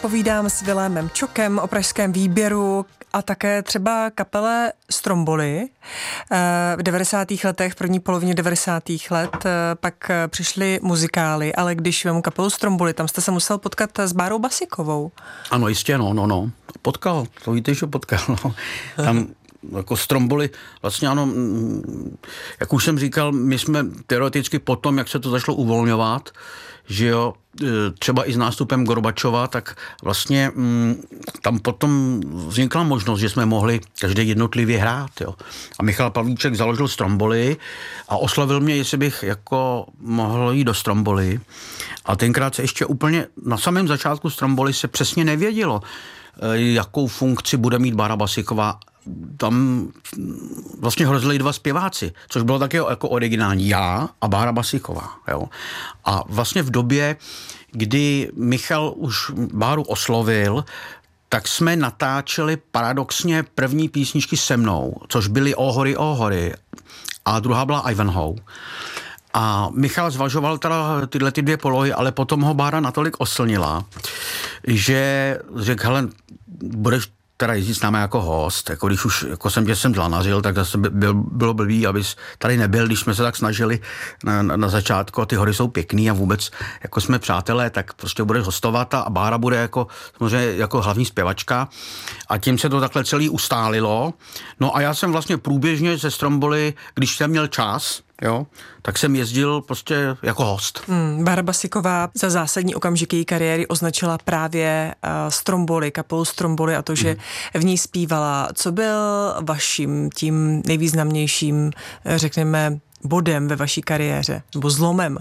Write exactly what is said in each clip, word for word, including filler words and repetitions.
Povídám s Vilémem Čokem o pražském výběru a také třeba kapele Stromboli. V devadesátých letech, v první polovině devadesátých let, pak přišly muzikály, ale když vemu kapelu Stromboli, tam jste se musel potkat s Bárou Basikovou. Ano, jistě, no, no, no. Potkal, to víte, že potkal, no. Tam jako Stromboli, vlastně ano, jak už jsem říkal, my jsme teoreticky potom, jak se to začalo uvolňovat, že jo, třeba i s nástupem Gorbačova, tak vlastně m, tam potom vznikla možnost, že jsme mohli každý jednotlivě hrát, jo. A Michal Pavlíček založil Stromboli a oslovil mě, jestli bych jako mohl jít do Stromboli. A tenkrát se ještě úplně na samém začátku Stromboli se přesně nevědělo, jakou funkci bude mít Bára Basiková. Tam vlastně hrozili dva zpěváci, což bylo taky jako originální, já a Bára Basiková. Jo. A vlastně v době, kdy Michal už Báru oslovil, tak jsme natáčeli paradoxně první písničky se mnou, což byly O hory, O hory a druhá byla Ivanhoe. A Michal zvažoval teda tyhle ty dvě polohy, ale potom ho Bára natolik oslnila, že řekl, hele, budeš teda jezdit s námi jako host, jako když už jako jsem tě sem zlanařil, tak zase byl, bylo blbý, abys tady nebyl, když jsme se tak snažili na, na, na začátku a ty hory jsou pěkný a vůbec jako jsme přátelé, tak prostě budeš hostovat a Bára bude jako samozřejmě jako hlavní zpěvačka a tím se to takhle celý ustálilo. No a já jsem vlastně průběžně ze Stromboli, když jsem měl čas, jo, tak jsem jezdil prostě jako host. Hmm, Bára Basiková za zásadní okamžik její kariéry označila právě uh, Stromboli, kapelu Stromboli a to, že hmm. v ní zpívala. Co byl vaším tím nejvýznamnějším, řekněme, bodem ve vaší kariéře, nebo zlomem?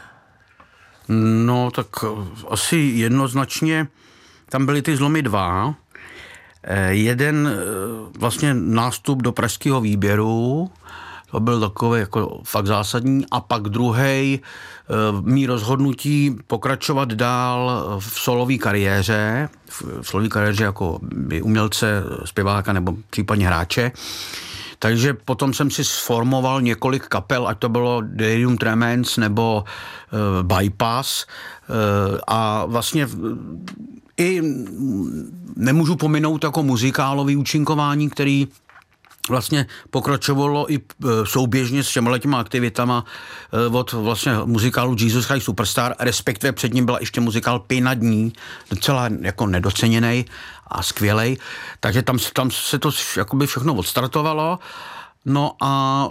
No, tak asi jednoznačně tam byly ty zlomy dva. Jeden vlastně nástup do pražského výběru, to byl takový jako fakt zásadní. A pak druhej mý rozhodnutí pokračovat dál v solové kariéře, v solové kariéře jako umělce, zpěváka nebo případně hráče. Takže potom jsem si sformoval několik kapel, ať to bylo Delirium Tremens nebo uh, Bypass uh, a vlastně i nemůžu pominout jako muzikálový účinkování, který vlastně pokračovalo i souběžně s těma těma aktivitama od vlastně muzikálu Jesus Christ Superstar, respektive před ním byla ještě muzikál Pěna dní, docela jako nedoceněnej a skvělej, takže tam, tam se to jakoby všechno odstartovalo, no a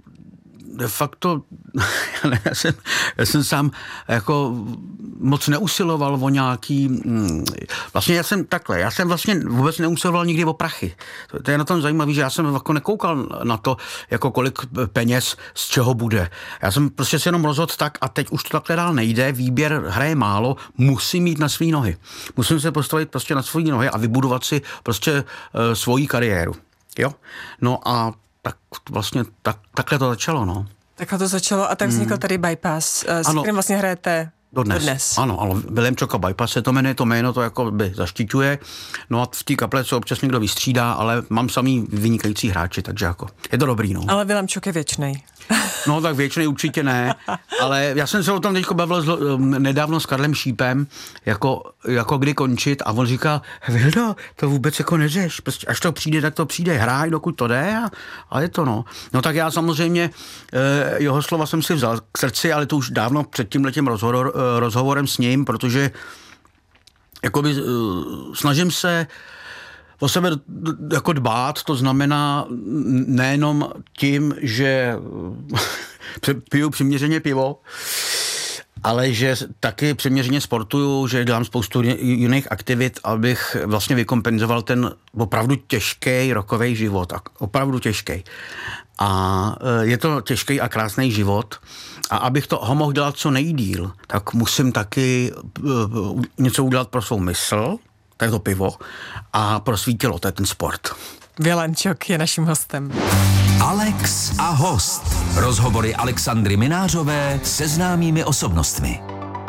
de facto já jsem, já jsem sám jako moc neusiloval o nějaký, vlastně já jsem takhle, já jsem vlastně vůbec neusiloval nikdy o prachy. To, to je na tom zajímavé, že já jsem jako nekoukal na to, jako kolik peněz z čeho bude. Já jsem prostě si jenom rozhodl tak a teď už to takhle dál nejde, výběr hraje málo, musím mít na svý nohy. Musím se postavit prostě na svý nohy a vybudovat si prostě uh, svoji kariéru. Jo? No a tak vlastně tak, takhle to začalo, no. Takhle to začalo a tak vznikl tady Bypass, s ano, kterým vlastně hrajete dodnes. dodnes. Ano, ale Vilém Čoka Bypass se to jmenuje, to jméno to jako by zaštiťuje. No a v té kaple se občas někdo vystřídá, ale mám samý vynikající hráči, takže jako je to dobrý, no. Ale Vilém Čok je věčnej. No tak věčnej určitě ne, ale já jsem se o tom teďko bavil zlo, nedávno s Karlem Šípem, jako, jako kdy končit a on říká, Vildo, to vůbec jako neřeš, prostě až to přijde, tak to přijde, hraj, dokud to jde a, a je to, no. No tak já samozřejmě eh, jeho slova jsem si vzal k srdci, ale to už dávno před tímhletím rozhovor, eh, rozhovorem s ním, protože jakoby eh, snažím se o sebe jako dbát, to znamená nejenom tím, že piju přiměřeně pivo, ale že taky přiměřeně sportuju, že dělám spoustu jiných aktivit, abych vlastně vykompenzoval ten opravdu těžký rokový život. Opravdu těžký. A je to těžký a krásný život. A abych to ho mohl dělat co nejdýl, tak musím taky něco udělat pro svou mysl, to je to pivo, a pro svý tělo, to je ten sport. Vilém Čok je naším hostem. Alex a host. Rozhovory Alexandry Minářové se známými osobnostmi.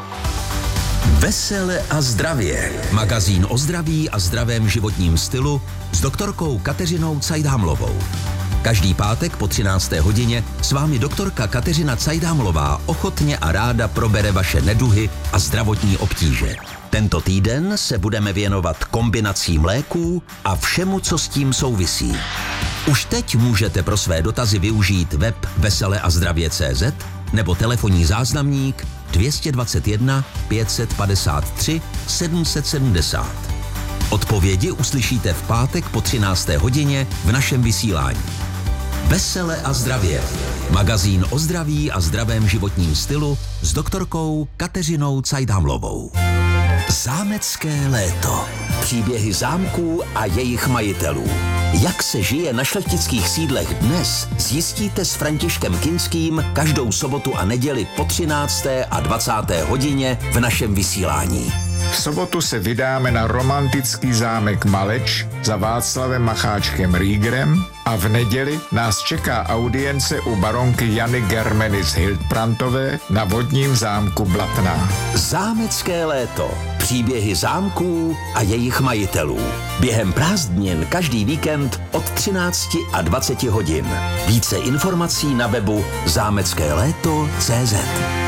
Vesele a zdravě. Magazín o zdraví a zdravém životním stylu s doktorkou Kateřinou Cajdhamlovou. Každý pátek po třinácté hodině s vámi doktorka Kateřina Cajdámlová ochotně a ráda probere vaše neduhy a zdravotní obtíže. Tento týden se budeme věnovat kombinacím léků a všemu, co s tím souvisí. Už teď můžete pro své dotazy využít web vesele a zdravě tečka cé zet nebo telefonní záznamník dvě dvacet jedna pět set padesát tři sedm set sedmdesát. Odpovědi uslyšíte v pátek po třinácté hodině v našem vysílání. Vesele a zdravě. Magazín o zdraví a zdravém životním stylu s doktorkou Kateřinou Cajdámlovou. Zámecké léto. Příběhy zámků a jejich majitelů. Jak se žije na šlechtických sídlech dnes, zjistíte s Františkem Kinským každou sobotu a neděli po třinácté a dvacáté hodině v našem vysílání. V sobotu se vydáme na romantický zámek Maleč za Václavem Macháčkem Riegerem a v neděli nás čeká audience u baronky Jany Germeny z Hildbrandtové na vodním zámku Blatná. Zámecké léto. Příběhy zámků a jejich majitelů. Během prázdnin každý víkend od třinácti a dvaceti hodin. Více informací na webu zámecké léto tečka cé zet.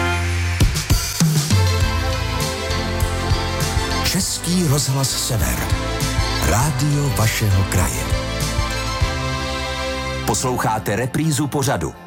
Český rozhlas Sever. Rádio vašeho kraje. Posloucháte reprízu pořadu